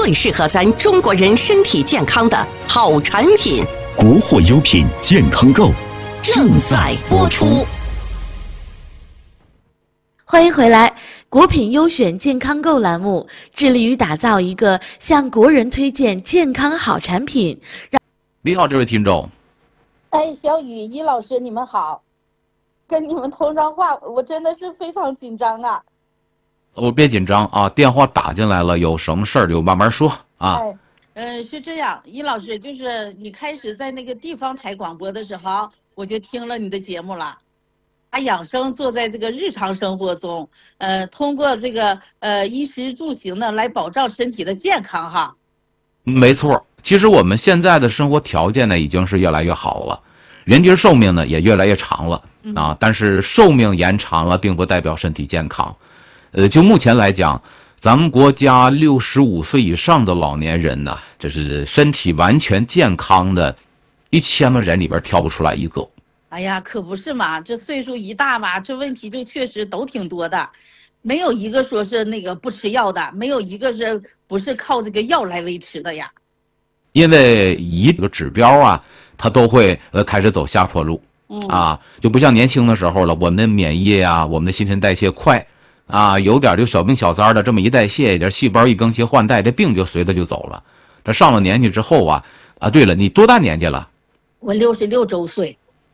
最适合咱中国人身体健康的好产品。 国货优品健康购正在播出。 欢迎回来，国品优选健康购栏目致力于打造一个向国人推荐健康好产品。 你好，这位听众。 哎，小雨一老师，你们好。跟你们通上话，我真的是非常紧张啊。 我别紧张啊，电话打进来了，有什么事儿就慢慢说啊。 是这样，一老师，就是你开始在那个地方台广播的时候，我就听了你的节目了。把养生做在这个日常生活中，通过这个衣食住行呢，来保障身体的健康哈。 没错，其实我们现在的生活条件呢，已经是越来越好了，人均寿命呢也越来越长了啊。但是寿命延长了，并不代表身体健康。就目前来讲，咱们国家65岁以上的老年人呢，这是身体完全健康的，1000万人里边挑不出来一个。 哎呀，可不是嘛，这岁数一大嘛，这问题就确实都挺多的，没有一个说是那个不吃药的，没有一个是不是靠这个药来维持的呀。 因为一个指标啊，它都会开始走下坡路啊，就不像年轻的时候了，我们的免疫啊，我们的新陈代谢快啊，有点就小病小灾的，这么一代谢一点，细胞一更新换代，这病就随着就走了。这上了年纪之后啊，对了，你多大年纪了？ 我66周岁。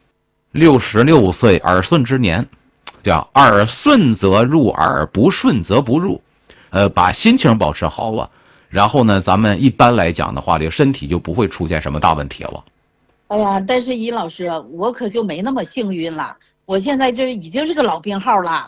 66岁，耳顺之年，叫耳顺则入耳，不顺则不入。把心情保持好了，然后呢，咱们一般来讲的话，这个身体就不会出现什么大问题了。 哎呀，但是尹老师，我可就没那么幸运了，我现在这已经是个老病号了。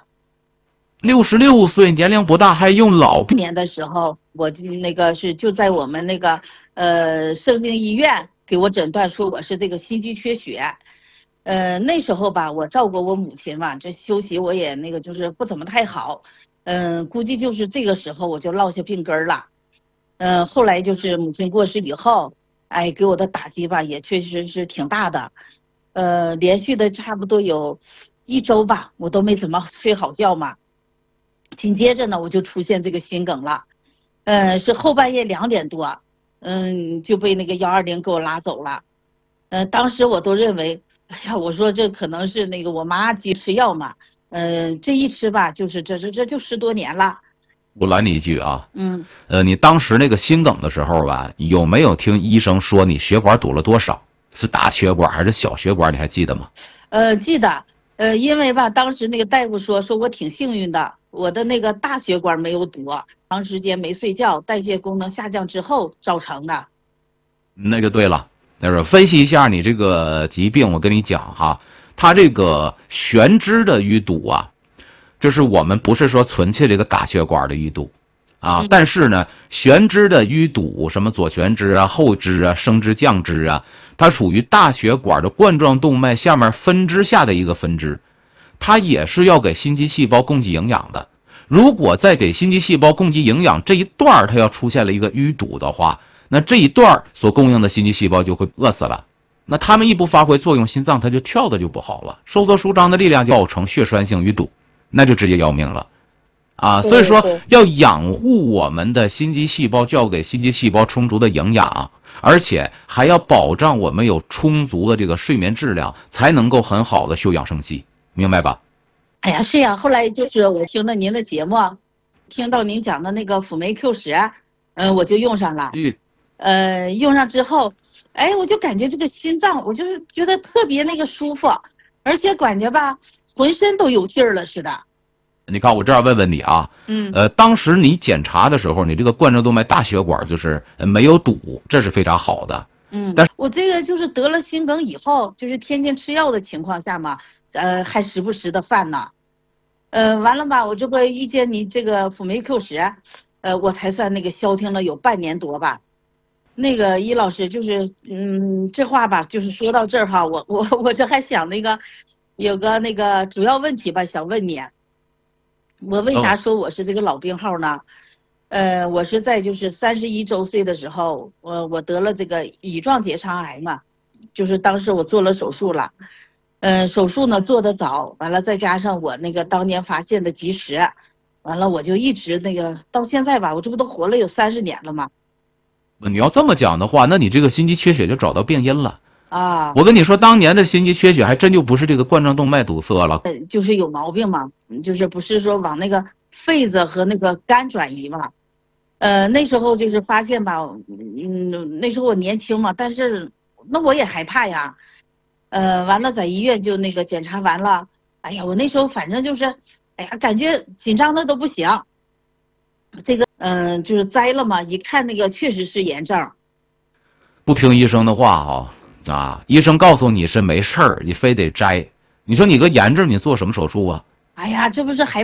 66岁，年龄不大，还用老病。 年的时候，我就在我们那个盛京医院给我诊断说我是这个心肌缺血。那时候吧，我照顾我母亲嘛，这休息我也就是不怎么太好，估计就是这个时候我就落下病根了。后来就是母亲过世以后，哎，给我的打击吧也确实是挺大的，连续的差不多有1周吧，我都没怎么睡好觉嘛。紧接着呢，我就出现这个心梗了，是后半夜2点多，就被那个120给我拉走了。当时我都认为，哎呀，我说这可能是那个我妈急吃药嘛，这一吃吧，就是这就10多年了。 我拦你一句啊，你当时那个心梗的时候吧，有没有听医生说你血管堵了多少？是大血管还是小血管？你还记得吗？ 记得，因为吧，当时那个大夫说我挺幸运的，我的那个大血管没有堵，长时间没睡觉，代谢功能下降之后造成的。 那就对了。分析一下你这个疾病，我跟你讲哈，它这个悬支的淤堵啊，就是我们不是说纯粹这个大血管的淤堵啊，但是呢，悬支的淤堵，什么左悬支啊、后支啊、升支、降支啊，它属于大血管的冠状动脉下面分支下的一个分支，它也是要给心肌细胞供给营养的。如果在给心肌细胞供给营养这一段它要出现了一个淤堵的话，那这一段所供应的心肌细胞就会饿死了，那它们一不发挥作用，心脏它就跳的就不好了，收缩舒张的力量就造成血栓性淤堵，那就直接要命了啊！所以说要养护我们的心肌细胞，就要给心肌细胞充足的营养，而且还要保障我们有充足的这个睡眠质量，才能够很好的休养生息，明白吧？ 哎呀，是呀，后来就是我听了您的节目，听到您讲的那个辅酶 Q10，我就用上了。用上之后，哎，我就感觉这个心脏，我就是觉得特别那个舒服，而且感觉吧，浑身都有劲儿了似的。 你看，我这样问问你啊，当时你检查的时候，你这个冠状动脉大血管就是没有堵，这是非常好的。但是我这个就是得了心梗以后，就是天天吃药的情况下嘛，还时不时的犯呢。完了吧，我这不遇见你这个辅酶 Q10，我才算那个消停了有半年多吧。那个易老师就是，这话吧，就是说到这儿哈，我这还想有个那个主要问题吧，想问你，我为啥说我是这个老病号呢？我是在就是31周岁的时候，我得了这个乙状结肠癌嘛，就是当时我做了手术了，手术呢做得早，完了再加上我那个当年发现的及时，完了我就一直那个到现在吧，我这不都活了有30年了吗？ 你要这么讲的话，那你这个心肌缺血就找到病因了。 啊， 我跟你说，当年的心肌缺血还真就不是这个冠状动脉堵塞了。 就是有毛病嘛，就是不是说往那个肺子和那个肝转移嘛。那时候就是发现吧，那时候我年轻嘛，但是那我也害怕呀。完了在医院就那个检查完了，哎呀，我那时候反正就是，哎呀，感觉紧张的都不行。这个就是摘了嘛，一看那个确实是炎症。 不听医生的话医生告诉你是没事儿，你非得摘。你说你个炎症，你做什么手术啊？ 哎呀，这不是还